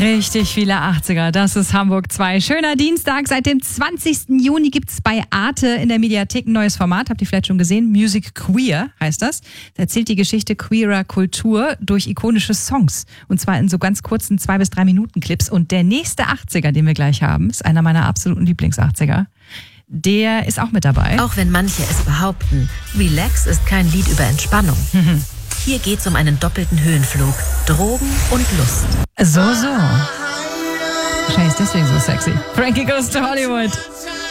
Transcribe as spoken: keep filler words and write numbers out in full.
Richtig viele achtziger, das ist Hamburg zwei. Schöner Dienstag, seit dem zwanzigsten Juni gibt's bei Arte in der Mediathek ein neues Format, habt ihr vielleicht schon gesehen, Music Queer heißt das. Da erzählt die Geschichte queerer Kultur durch ikonische Songs und zwar in so ganz kurzen zwei bis drei Minuten Clips. Und der nächste achtziger, den wir gleich haben, ist einer meiner absoluten Lieblings-achtziger. Der ist auch mit dabei. Auch wenn manche es behaupten, Relax ist kein Lied über Entspannung. Hier geht's um einen doppelten Höhenflug, Drogen und Lust. So, so. Wahrscheinlich ist deswegen so sexy. Frankie Goes to Hollywood.